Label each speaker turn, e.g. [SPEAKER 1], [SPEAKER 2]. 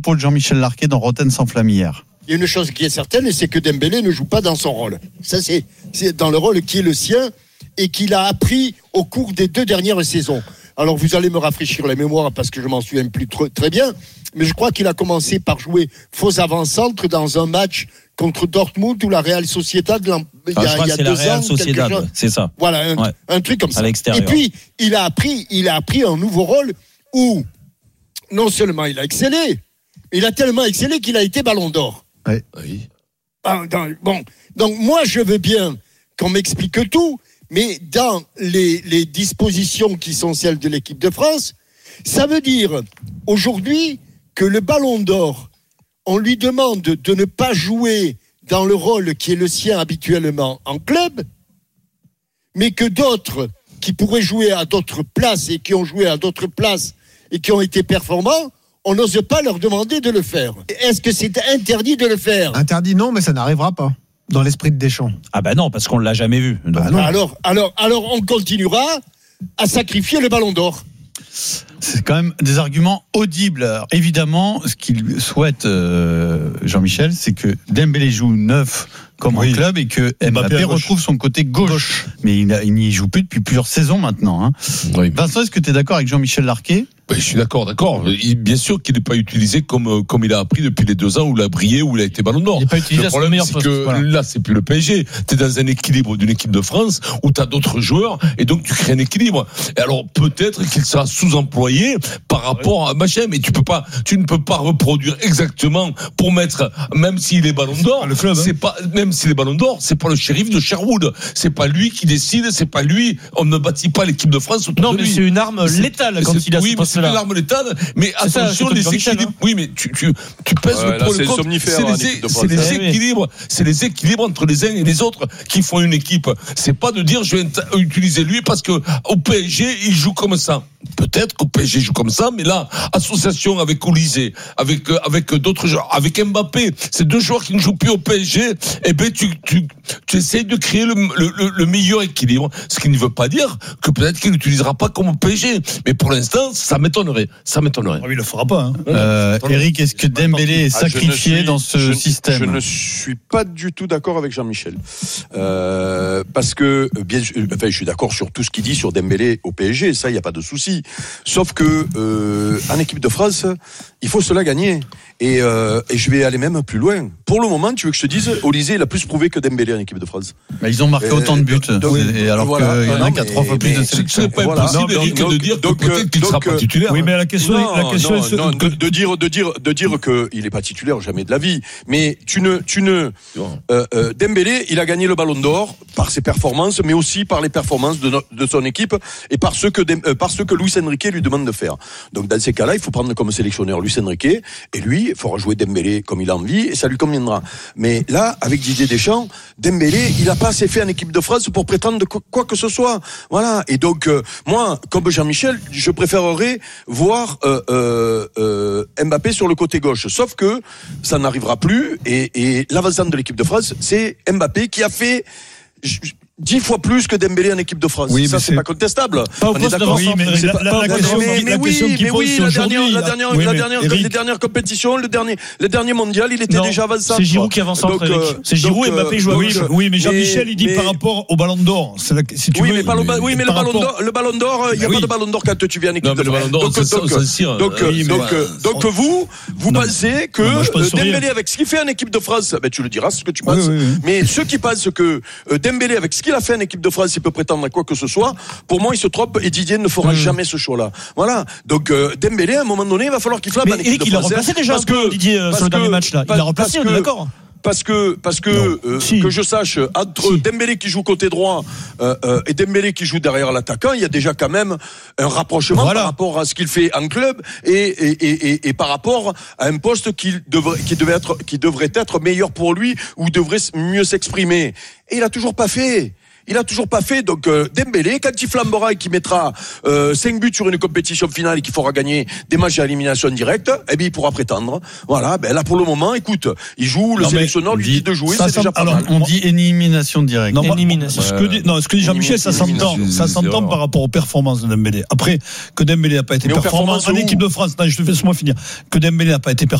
[SPEAKER 1] propos de Jean-Michel Larquet dans Rotten sans flamme hier.
[SPEAKER 2] Il y a une chose qui est certaine, c'est que Dembélé ne joue pas dans son rôle. Ça, c'est dans le rôle qui est le sien et qu'il a appris au cours des 2 dernières saisons. Alors, vous allez me rafraîchir la mémoire parce que je m'en souviens plus très bien, mais je crois qu'il a commencé par jouer faux avant-centre dans un match contre Dortmund ou la Real Sociedad il y a 2 ans.
[SPEAKER 3] Sociedad, c'est ça.
[SPEAKER 2] Voilà, un truc comme ça.
[SPEAKER 3] À l'extérieur.
[SPEAKER 2] Et puis, il a appris un nouveau rôle où non seulement il a excellé, il a tellement excellé qu'il a été Ballon d'Or.
[SPEAKER 4] Oui.
[SPEAKER 2] Bon, donc moi je veux bien qu'on m'explique tout, mais dans les dispositions qui sont celles de l'équipe de France, ça veut dire aujourd'hui que le Ballon d'Or, on lui demande de ne pas jouer dans le rôle qui est le sien habituellement en club, mais que d'autres qui pourraient jouer à d'autres places et qui ont joué à d'autres places et qui ont été performants, on n'ose pas leur demander de le faire. Est-ce que c'est interdit de le faire ?
[SPEAKER 5] Interdit non, mais ça n'arrivera pas dans l'esprit de Deschamps.
[SPEAKER 3] Ah bah non, parce qu'on ne l'a jamais vu. Donc,
[SPEAKER 2] Alors on continuera à sacrifier le Ballon d'Or.
[SPEAKER 1] C'est quand même des arguments audibles. Alors, évidemment, ce qu'il souhaite Jean-Michel, c'est que Dembélé joue neuf comme en club et que Mbappé retrouve son côté gauche. Mais il n'y joue plus depuis plusieurs saisons maintenant. Hein.
[SPEAKER 4] Oui.
[SPEAKER 1] Vincent, est-ce que tu es d'accord avec Jean-Michel Larquet ?
[SPEAKER 4] Je suis d'accord. Bien sûr qu'il n'est pas utilisé comme il a appris depuis les 2 ans où il a brillé, où il a été Ballon d'Or.
[SPEAKER 3] Il n'est pas utilisé.
[SPEAKER 4] Le problème, c'est que là, c'est plus le PSG. Tu es dans un équilibre d'une équipe de France où tu as d'autres joueurs et donc tu crées un équilibre. Et alors peut-être qu'il sera sous-employé par rapport à machin, mais tu ne peux pas reproduire exactement pour mettre, même s'il est Ballon d'Or, c'est pas, même s'il est Ballon d'Or, c'est pas le shérif de Sherwood. C'est pas lui qui décide, c'est pas lui. On ne bâtit pas l'équipe de France autour de lui.
[SPEAKER 3] Non, mais c'est une arme létale quand il a ce poste-là.
[SPEAKER 4] C'est une arme létale, mais attention, les équilibres. Oui, mais tu pèses le pour le contre. C'est les équilibres entre les uns et les autres qui font une équipe. C'est pas de dire je vais utiliser lui parce que au PSG il joue comme ça. Peut-être qu'au PSG joue comme ça, mais là, association avec Olysée, avec d'autres joueurs, avec Mbappé, ces 2 joueurs qui ne jouent plus au PSG, eh ben tu essaies de créer le meilleur équilibre. Ce qui ne veut pas dire que peut-être qu'il n'utilisera pas comme au PSG, mais pour l'instant, ça m'étonnerait.
[SPEAKER 6] Il le fera pas. Hein.
[SPEAKER 1] Eric, est-ce que Dembélé est sacrifié dans ce système ?
[SPEAKER 7] Je ne suis pas du tout d'accord avec Jean-Michel, parce que je suis d'accord sur tout ce qu'il dit sur Dembélé au PSG, ça il y a pas de souci. Sauf que en équipe de France, il faut cela gagner. Et je vais aller même plus loin. Pour le moment, tu veux que je te dise, Olysée il a plus prouvé que Dembélé en équipe de France.
[SPEAKER 1] Ils ont marqué autant de buts, alors qu'il y en a qui a 3 fois plus de sélections.
[SPEAKER 4] Ce n'est pas impossible, Eric, de dire que peut-être qu'il ne sera pas titulaire.
[SPEAKER 6] Oui, mais la question est
[SPEAKER 7] de dire qu'il n'est pas titulaire jamais de la vie. Mais Dembélé, il a gagné le Ballon d'Or par ses performances, mais aussi par les performances de son équipe et par ce que Luis Enrique lui demande de faire. Donc dans ces cas-là, il faut prendre comme sélectionneur Luis Enrique, et lui, il faudra jouer Dembélé comme il a envie, et ça lui conviendra. Mais là, avec Didier Deschamps, Dembélé, il a pas assez fait en équipe de France pour prétendre de quoi que ce soit. Voilà. Et donc, moi, comme Jean-Michel, je préférerais voir Mbappé sur le côté gauche. Sauf que ça n'arrivera plus, et l'avancement de l'équipe de France, c'est Mbappé qui a fait 10 fois plus que Dembélé en équipe de France. Oui, ça, c'est pas contestable.
[SPEAKER 6] On est d'accord. Oui, mais la question qui pose, c'est aujourd'hui.
[SPEAKER 7] Les dernières compétitions, le dernier mondial, il était déjà avancé.
[SPEAKER 6] C'est Giroud qui avance entre Eric. C'est Giroud et Mbappé jouent à gauche. Oui, mais Jean-Michel, il dit par rapport au Ballon d'or.
[SPEAKER 7] Oui, mais le Ballon d'or, il n'y a pas de Ballon d'or quand tu viens en équipe de France. Donc vous pensez que Dembélé, avec ce qu'il fait en équipe de France, tu le diras ce que tu penses. Mais ceux qui pensent que Dembélé, avec ce qu'il a fait en équipe de France, il peut prétendre à quoi que ce soit. Pour moi, il se trompe et Didier ne fera jamais ce choix-là. Voilà. Donc Dembélé, à un moment donné, il va falloir qu'il flamme en équipe de France.
[SPEAKER 6] Il a remplacé déjà Didier sur le dernier match là. Il a remplacé, on est d'accord.
[SPEAKER 7] Parce que je sache, entre Dembélé qui joue côté droit et Dembélé qui joue derrière l'attaquant, il y a déjà quand même un rapprochement par rapport à ce qu'il fait en club et par rapport à un poste qui devrait être meilleur pour lui ou devrait mieux s'exprimer. Et il a toujours pas fait. Donc Dembélé, quand il flambera et qu'il mettra 5 buts sur une compétition finale et qu'il faudra gagner des matchs à élimination directe, eh bien il pourra prétendre. Voilà, là pour le moment, écoute, il joue, le sélectionneur lui dit de jouer, c'est déjà pas mal.
[SPEAKER 1] On dit élimination directe.
[SPEAKER 6] Ce que dit Jean-Michel, ça s'entend par rapport aux performances de Dembélé. Après, que Dembélé n'a pas été performant en équipe de France, je te fais ce mot finir. Que Dembélé n'a pas été performant